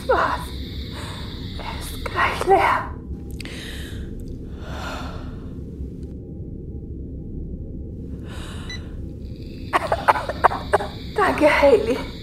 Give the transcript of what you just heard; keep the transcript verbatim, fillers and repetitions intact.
Das war's. Er ist gleich leer. Danke, Hayley.